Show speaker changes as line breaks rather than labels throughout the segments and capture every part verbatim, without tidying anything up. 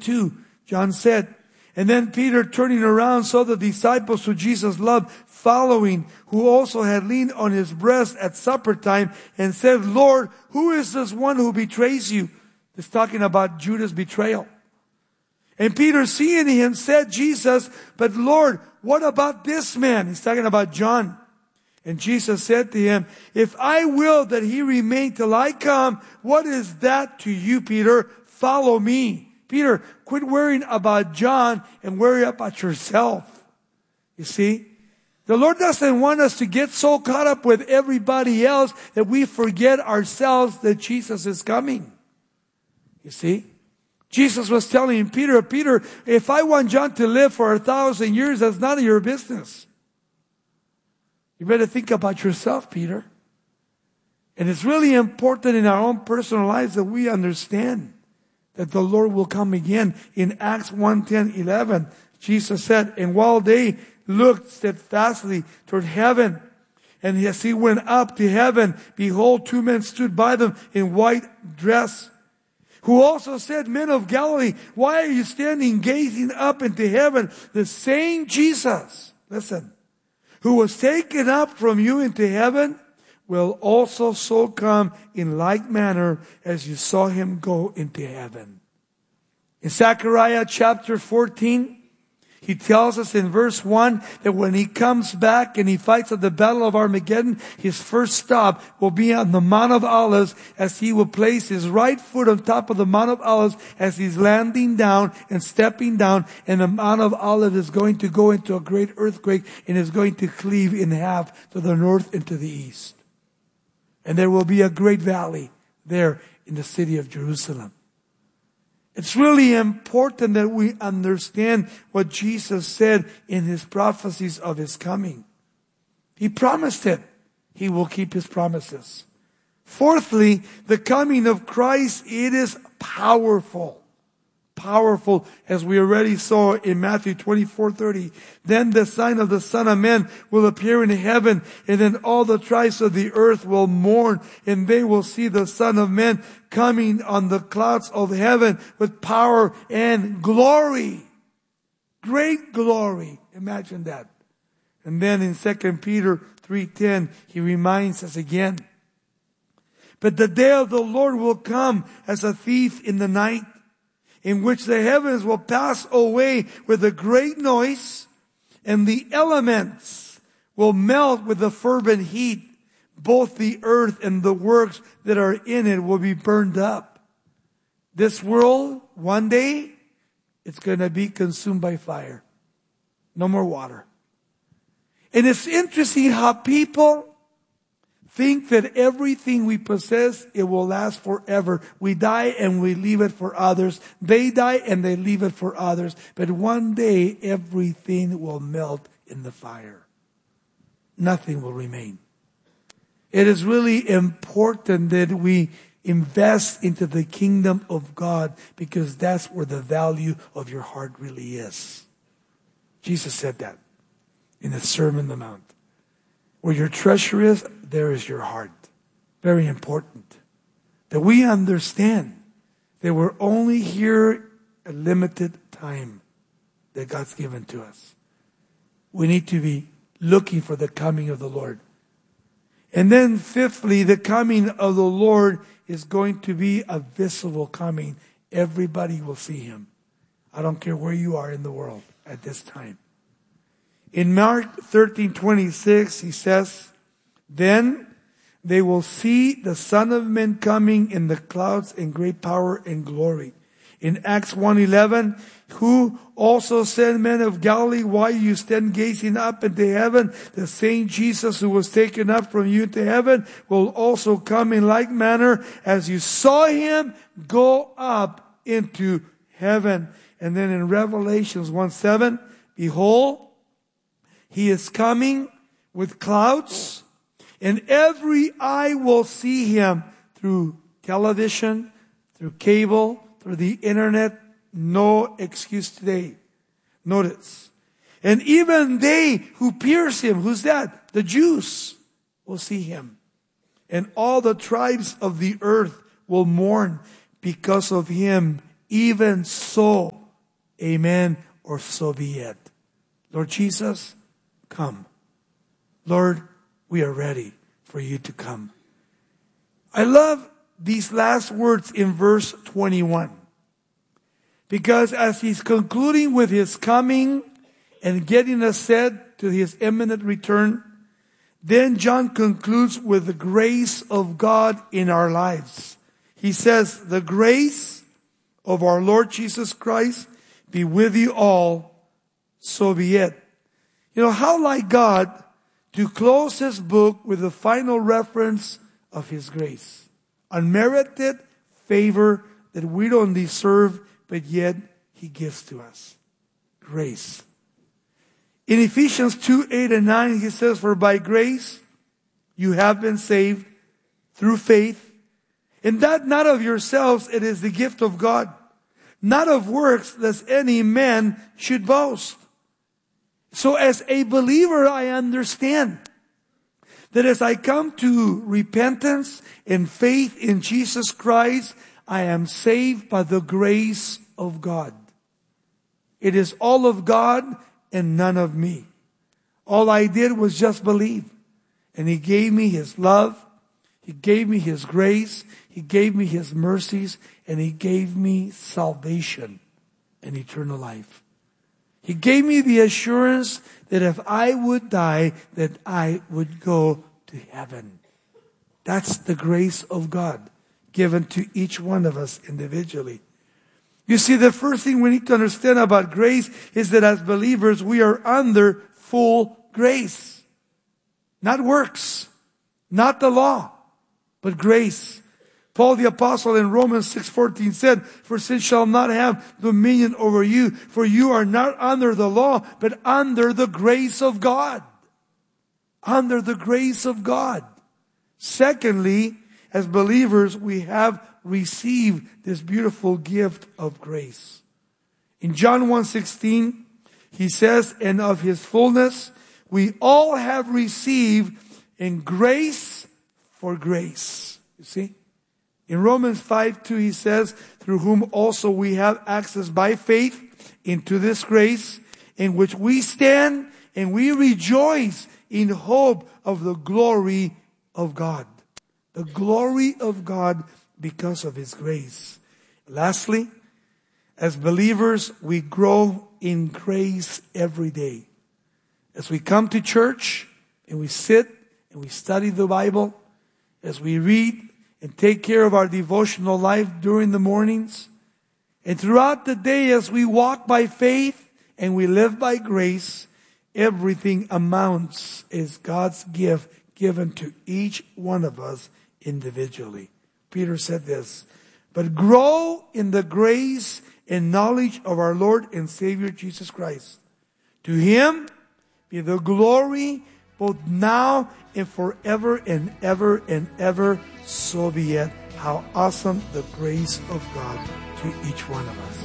twenty-two, John said. And then Peter, turning around, saw the disciples who Jesus loved following, who also had leaned on his breast at supper time, and said, Lord, who is this one who betrays you? It's talking about Judas' betrayal. And Peter, seeing him, said, Jesus, but Lord, what about this man? He's talking about John. And Jesus said to him, if I will that he remain till I come, what is that to you, Peter? Follow me. Peter, quit worrying about John and worry about yourself. You see? The Lord doesn't want us to get so caught up with everybody else that we forget ourselves that Jesus is coming. You see? Jesus was telling Peter, Peter, if I want John to live for a thousand years, that's none of your business. You better think about yourself, Peter. And it's really important in our own personal lives that we understand that the Lord will come again. In Acts one, ten, eleven, Jesus said, and while they looked steadfastly toward heaven, and as he went up to heaven, behold, two men stood by them in white dress, who also said, men of Galilee, why are you standing gazing up into heaven? The same Jesus, listen, who was taken up from you into heaven, will also so come in like manner as you saw him go into heaven. In Zechariah chapter fourteen, he tells us in verse one that when he comes back and he fights at the battle of Armageddon, his first stop will be on the Mount of Olives, as he will place his right foot on top of the Mount of Olives as he's landing down and stepping down, and the Mount of Olives is going to go into a great earthquake and is going to cleave in half to the north and to the east. And there will be a great valley there in the city of Jerusalem. It's really important that we understand what Jesus said in his prophecies of his coming. He promised it. He will keep his promises. Fourthly, the coming of Christ, it is powerful. Powerful, as we already saw in Matthew twenty-four thirty. Then the sign of the Son of Man will appear in heaven, and then all the tribes of the earth will mourn, and they will see the Son of Man coming on the clouds of heaven with power and glory. Great glory. Imagine that. And then in Second Peter three ten, he reminds us again. But the day of the Lord will come as a thief in the night, in which the heavens will pass away with a great noise, and the elements will melt with a fervent heat. Both the earth and the works that are in it will be burned up. This world, one day, it's going to be consumed by fire. No more water. And it's interesting how people think that everything we possess, it will last forever. We die and we leave it for others. They die and they leave it for others. But one day, everything will melt in the fire. Nothing will remain. It is really important that we invest into the kingdom of God, because that's where the value of your heart really is. Jesus said that in the Sermon on the Mount. Where your treasure is, there is your heart. Very important. That we understand that we're only here a limited time that God's given to us. We need to be looking for the coming of the Lord. And then fifthly, the coming of the Lord is going to be a visible coming. Everybody will see him. I don't care where you are in the world at this time. In Mark thirteen twenty-six, he says, then they will see the Son of Man coming in the clouds in great power and glory. In Acts one eleven, who also said, men of Galilee, why you stand gazing up into heaven? The same Jesus who was taken up from you to heaven will also come in like manner as you saw him go up into heaven. And then in Revelations one seven, behold, he is coming with clouds, and every eye will see him through television, through cable, through the internet. No excuse today. Notice. And even they who pierce him, who's that? The Jews will see him. And all the tribes of the earth will mourn because of him even so, amen, or so be it. Lord Jesus, come. Lord, we are ready for you to come. I love these last words in verse twenty-one. Because as he's concluding with his coming and getting us set to his imminent return, then John concludes with the grace of God in our lives. He says, the grace of our Lord Jesus Christ be with you all, so be it. You know, how like God to close his book with the final reference of his grace. Unmerited favor that we don't deserve, but yet he gives to us. Grace. In Ephesians two, eight and nine, he says, for by grace you have been saved through faith, and that not of yourselves, it is the gift of God, not of works, lest any man should boast. So as a believer, I understand that as I come to repentance and faith in Jesus Christ, I am saved by the grace of God. It is all of God and none of me. All I did was just believe. And he gave me his love. He gave me his grace. He gave me his mercies. And he gave me salvation and eternal life. He gave me the assurance that if I would die, that I would go to heaven. That's the grace of God given to each one of us individually. You see, the first thing we need to understand about grace is that as believers, we are under full grace. Not works, not the law, but grace. Paul the Apostle in Romans six fourteen said, for sin shall not have dominion over you, for you are not under the law, but under the grace of God. Under the grace of God. Secondly, as believers, we have received this beautiful gift of grace. In John one sixteen, he says, and of his fullness, we all have received in grace for grace. You see? In Romans five two, he says, through whom also we have access by faith into this grace in which we stand and we rejoice in hope of the glory of God. The glory of God because of his grace. Lastly, as believers, we grow in grace every day. As we come to church and we sit and we study the Bible, as we read and take care of our devotional life during the mornings, and throughout the day as we walk by faith and we live by grace, everything amounts as God's gift given to each one of us individually. Peter said this, but grow in the grace and knowledge of our Lord and Savior Jesus Christ. To him be the glory both now and forever and ever and ever. So be it. How awesome the grace of God to each one of us.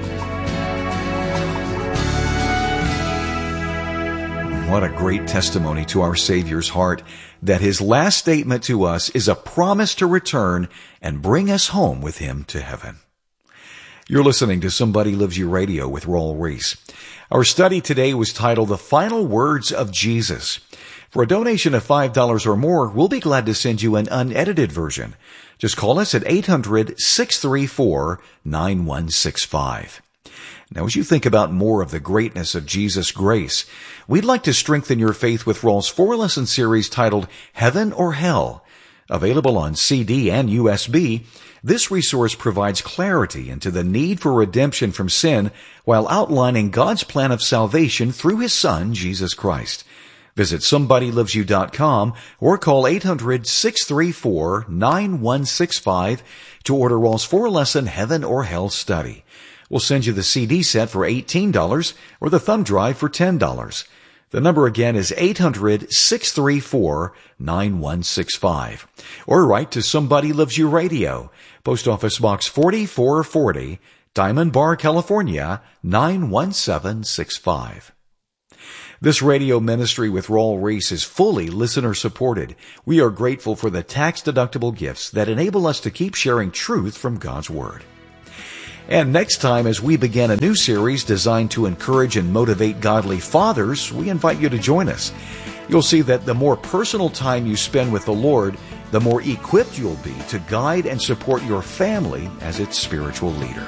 What a great testimony to our Savior's heart that his last statement to us is a promise to return and bring us home with him to heaven. You're listening to Somebody Loves You Radio with Raul Ries. Our study today was titled The Final Words of Jesus. For a donation of five dollars or more, we'll be glad to send you an unedited version. Just call us at eight hundred, six three four, nine one six five. Now, as you think about more of the greatness of Jesus' grace, we'd like to strengthen your faith with Raul's four-lesson series titled Heaven or Hell. Available on C D and U S B, this resource provides clarity into the need for redemption from sin while outlining God's plan of salvation through his Son, Jesus Christ. Visit somebody loves you dot com or call eight hundred, six three four, nine one six five to order Raul's four-lesson Heaven or Hell study. We'll send you the C D set for eighteen dollars or the thumb drive for ten dollars. The number again is eight hundred, six three four, nine one six five. Or write to Somebody Loves You Radio, Post Office Box forty-four forty, Diamond Bar, California, nine one seven six five. This radio ministry with Raul Ries is fully listener-supported. We are grateful for the tax-deductible gifts that enable us to keep sharing truth from God's Word. And next time, as we begin a new series designed to encourage and motivate godly fathers, we invite you to join us. You'll see that the more personal time you spend with the Lord, the more equipped you'll be to guide and support your family as its spiritual leader.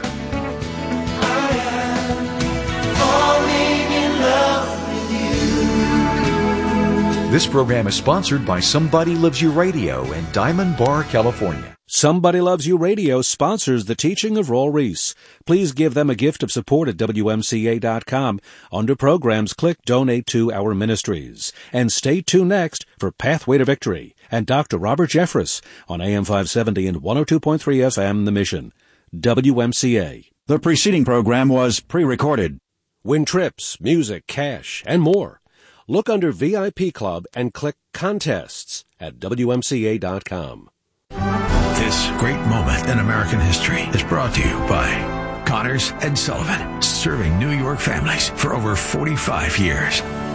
This program is sponsored by Somebody Loves You Radio in Diamond Bar, California.
Somebody Loves You Radio sponsors the teaching of Raul Ries. Please give them a gift of support at W M C A dot com. Under programs, click Donate to Our Ministries. And stay tuned next for Pathway to Victory and Doctor Robert Jeffress on A M five seventy and one oh two point three F M The Mission. W M C A.
The preceding program was pre-recorded.
Win trips, music, cash, and more. Look under V I P Club and click Contests at W M C A dot com.
This great moment in American history is brought to you by Connors and Sullivan, serving New York families for over forty-five years.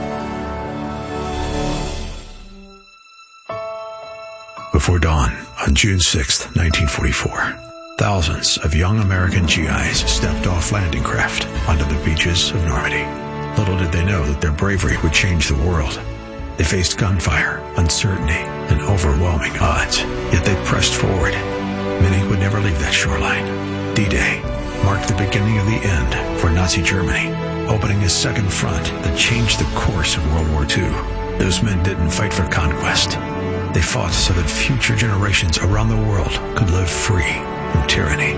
Before dawn on June sixth, nineteen forty-four, thousands of young American G Is stepped off landing craft onto the beaches of Normandy. Little did they know that their bravery would change the world. They faced gunfire, uncertainty, and overwhelming odds, yet they pressed forward. Many would never leave that shoreline. D-Day marked the beginning of the end for Nazi Germany, opening a second front that changed the course of World War Two. Those men didn't fight for conquest. They fought so that future generations around the world could live free from tyranny.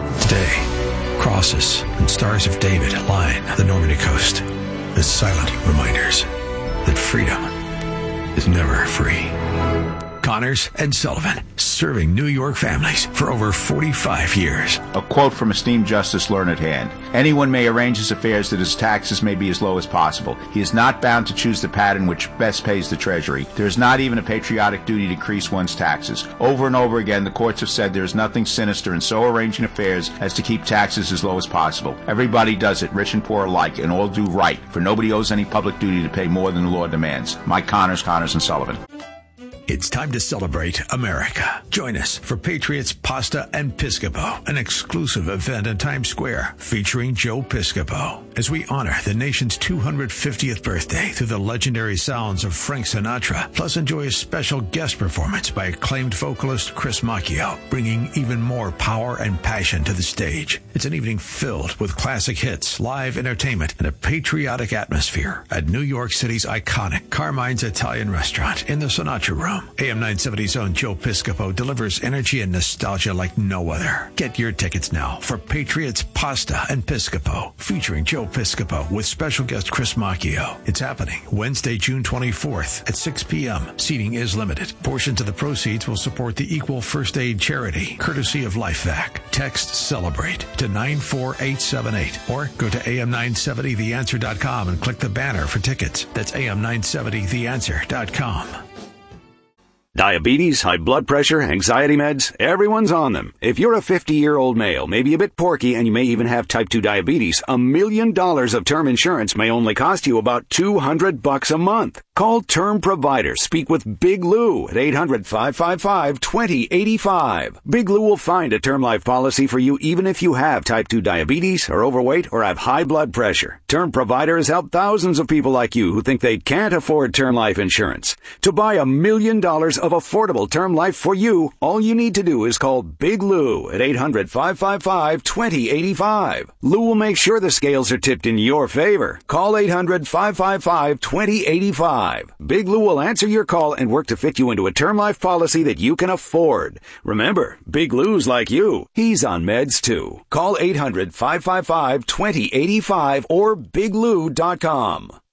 Today, crosses and stars of David line the Normandy coast as silent reminders that freedom is never free. Connors and Sullivan, serving New York families for over forty-five years.
A quote from esteemed Justice Learned Hand. Anyone may arrange his affairs that his taxes may be as low as possible. He is not bound to choose the pattern which best pays the Treasury. There is not even a patriotic duty to increase one's taxes. Over and over again, the courts have said there is nothing sinister in so arranging affairs as to keep taxes as low as possible. Everybody does it, rich and poor alike, and all do right, for nobody owes any public duty to pay more than the law demands. Mike Connors, Connors and Sullivan.
It's time to celebrate America. Join us for Patriots Pasta and Piscopo, an exclusive event in Times Square featuring Joe Piscopo, as we honor the nation's two hundred fiftieth birthday through the legendary sounds of Frank Sinatra, plus enjoy a special guest performance by acclaimed vocalist Chris Macchio, bringing even more power and passion to the stage. It's an evening filled with classic hits, live entertainment, and a patriotic atmosphere at New York City's iconic Carmine's Italian Restaurant in the Sinatra Room. A M nine seventy's own Joe Piscopo delivers energy and nostalgia like no other. Get your tickets now for Patriots Pasta and Piscopo, featuring Joe Piscopo with special guest Chris Macchio. It's happening Wednesday, June twenty-fourth at six p.m. Seating is limited. Portions of the proceeds will support the Equal First Aid Charity, courtesy of LifeVac. Text CELEBRATE to nine four eight seven eight or go to A M nine seventy the answer dot com and click the banner for tickets. That's A M nine seventy the answer dot com.
Diabetes, high blood pressure, anxiety meds, everyone's on them. If you're a fifty-year-old male, maybe a bit porky, and you may even have type two diabetes, a million dollars of term insurance may only cost you about two hundred bucks a month. Call Term Provider. Speak with Big Lou at eight hundred, five five five, two oh eight five. Big Lou will find a term life policy for you even if you have type two diabetes, are overweight, or have high blood pressure. Term Provider has helped thousands of people like you who think they can't afford term life insurance. To buy a million dollars of affordable term life for you, all you need to do is call Big Lou at eight hundred, five five five, two oh eight five. Lou will make sure the scales are tipped in your favor. Call eight hundred, five five five, two oh eight five. Big Lou will answer your call and work to fit you into a term life policy that you can afford. Remember, Big Lou's like you. He's on meds too. Call eight hundred, five five five, two oh eight five or big lou dot com.